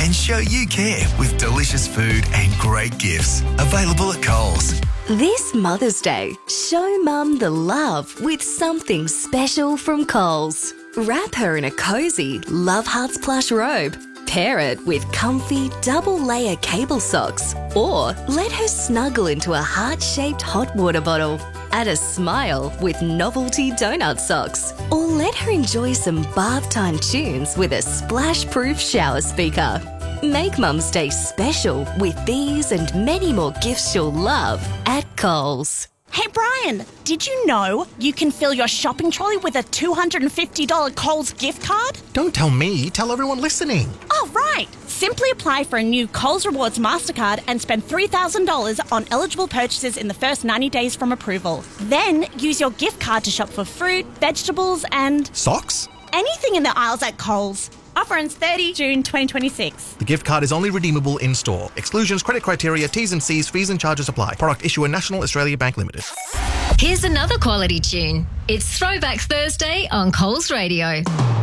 and show you care with delicious food and great gifts. Available at Coles. This Mother's Day, show Mum the love with something special from Coles. Wrap her in a cosy Love Hearts plush robe. Pair it with comfy double-layer cable socks, or let her snuggle into a heart-shaped hot water bottle. Add a smile with novelty donut socks, or let her enjoy some bath time tunes with a splash-proof shower speaker. Make Mum's Day special with these and many more gifts she'll love at Coles. Hey Brian, did you know you can fill your shopping trolley with a $250 Coles gift card? Don't tell me, tell everyone listening. Oh, right. Simply apply for a new Coles Rewards MasterCard and spend $3,000 on eligible purchases in the first 90 days from approval. Then use your gift card to shop for fruit, vegetables and... Socks? anything in the aisles at Coles. Offer ends 30 June 2026. The gift card is only redeemable in-store. Exclusions, credit criteria, T's and C's, fees and charges apply. Product issuer National Australia Bank Limited. Here's another quality tune. It's Throwback Thursday on Coles Radio.